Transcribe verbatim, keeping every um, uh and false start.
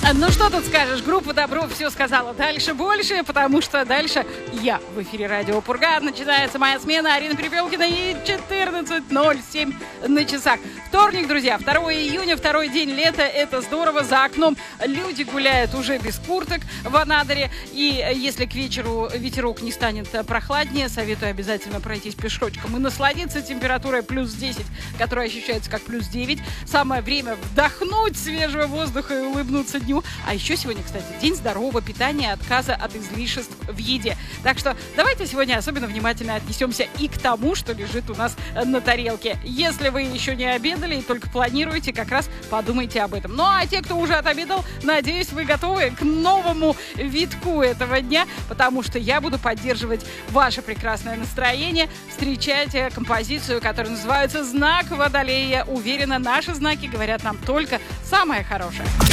Ну что тут скажешь, группа «Добро» все сказала. Дальше больше, потому что дальше я в эфире радио Пурга. Начинается моя смена. Арина Перепелкина и четырнадцать ноль семь на часах. Вторник, друзья, второго июня, второй день лета. Это здорово. За окном люди гуляют уже без курток в Анадыре. И если к вечеру ветерок не станет прохладнее, советую обязательно пройтись пешочком и насладиться температурой плюс десять, которая ощущается как плюс девять. Самое время вдохнуть свежего воздуха и улыбнуться дню. А еще сегодня, кстати, день здорового питания, отказа от излишеств в еде. Так что давайте сегодня особенно внимательно отнесемся и к тому, что лежит у нас на тарелке. Если вы еще не обедали и только планируете, как раз подумайте об этом. Ну а те, кто уже отобедал, надеюсь, вы готовы к новому витку этого дня, потому что я буду поддерживать ваше прекрасное настроение, встречать композицию, которая называется «Знак Водолея». Уверена, наши знаки говорят нам только самое хорошее.